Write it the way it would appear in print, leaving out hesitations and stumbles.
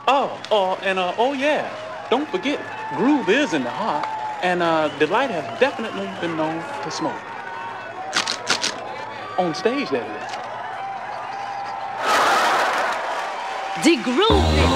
Oh yeah, don't forget, groove is in the heart, and Delight has definitely been known to smoke. On stage, that is. The groove